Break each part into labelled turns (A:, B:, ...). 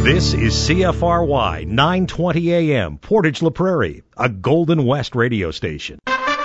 A: This is CFRY 920 AM, Portage La Prairie, a Golden West radio station.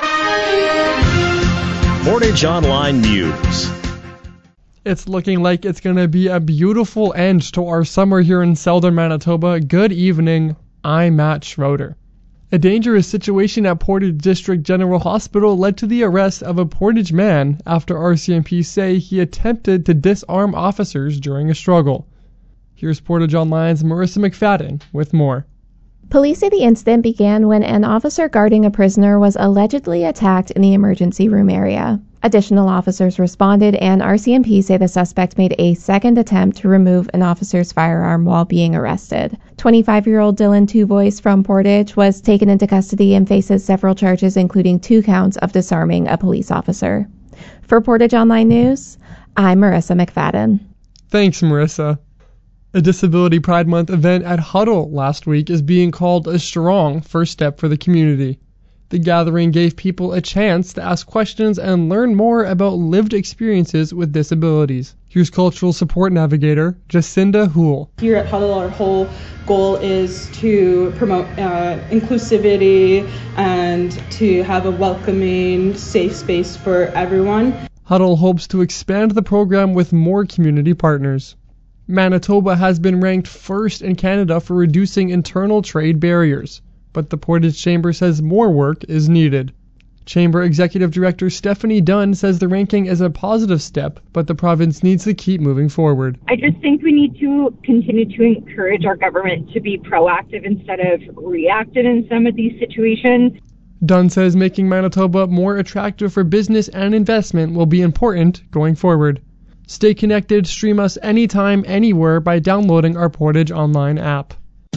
A: Portage Online News.
B: It's looking like it's going to be a beautiful end to our summer here in southern Manitoba. Good evening, I'm Matt Schroeder. A dangerous situation at Portage District General Hospital led to the arrest of a Portage man after RCMP say he attempted to disarm officers during a struggle. Here's Portage Online's Marissa McFadden with more.
C: Police say the incident began when an officer guarding a prisoner was allegedly attacked in the emergency room area. Additional officers responded, and RCMP say the suspect made a second attempt to remove an officer's firearm while being arrested. 25-year-old Dylan Tuvois from Portage was taken into custody and faces several charges, including 2 counts of disarming a police officer. For Portage Online News, I'm Marissa McFadden.
B: Thanks, Marissa. A Disability Pride Month event at Huddle last week is being called a strong first step for the community. The gathering gave people a chance to ask questions and learn more about lived experiences with disabilities. Here's Cultural Support Navigator Jacinda Houle.
D: Here at Huddle, our whole goal is to promote inclusivity and to have a welcoming, safe space for everyone.
B: Huddle hopes to expand the program with more community partners. Manitoba has been ranked first in Canada for reducing internal trade barriers, but the Portage Chamber says more work is needed. Chamber Executive Director Stephanie Dunn says the ranking is a positive step, but the province needs to keep moving forward.
E: I just think we need to continue to encourage our government to be proactive instead of reactive in some of these situations.
B: Dunn says making Manitoba more attractive for business and investment will be important going forward. Stay connected, stream us anytime, anywhere by downloading our Portage Online app.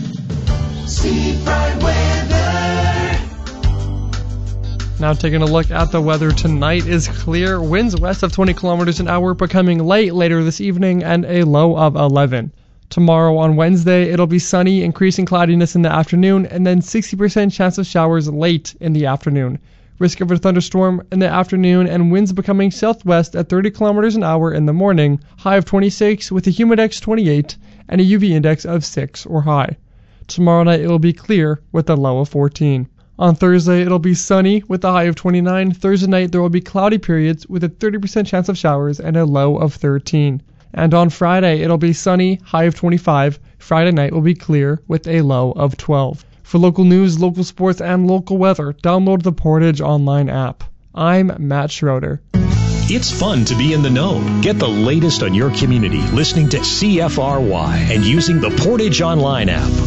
B: Now taking a look at the weather, tonight is clear. Winds west of 20 kilometers an hour, becoming light later this evening, and a low of 11. Tomorrow on Wednesday, it'll be sunny, increasing cloudiness in the afternoon, and then 60% chance of showers late in the afternoon. Risk of a thunderstorm in the afternoon, and winds becoming southwest at 30 kilometers an hour in the morning. High of 26 with a humidex 28 and a UV index of 6 or high. Tomorrow night it will be clear with a low of 14. On Thursday it'll be sunny with a high of 29. Thursday night there will be cloudy periods with a 30% chance of showers and a low of 13. And on Friday it'll be sunny, high of 25. Friday night will be clear with a low of 12. For local news, local sports, and local weather, download the Portage Online app. I'm Matt Schroeder.
A: It's fun to be in the know. Get the latest on your community listening to CFRY and using the Portage Online app.